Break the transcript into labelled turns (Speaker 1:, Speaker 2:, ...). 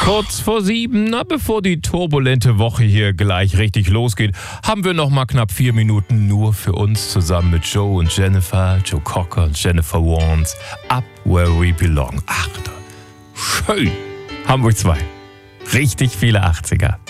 Speaker 1: Kurz vor 7, bevor die turbulente Woche hier gleich richtig losgeht, haben wir noch mal knapp 4 Minuten nur für uns zusammen mit Joe und Jennifer, Joe Cocker und Jennifer Warnes. Up Where We Belong. Ach, schön. Hamburg 2. Richtig viele 80er.